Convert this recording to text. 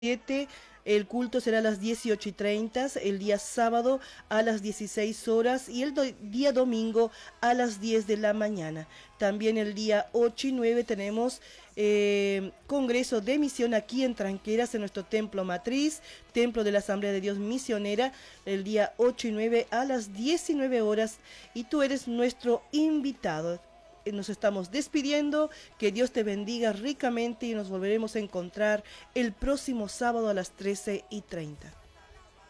7, el culto será a las 18:30, el día sábado a las 16 horas y el día domingo a las 10 de la mañana. También el día 8 y 9 tenemos Congreso de Misión aquí en Tranqueras, en nuestro templo matriz, Templo de la Asamblea de Dios Misionera, el día 8 y 9 a las 19 horas y tú eres nuestro invitado. Nos estamos despidiendo, que Dios te bendiga ricamente y nos volveremos a encontrar el próximo sábado a las 13:30.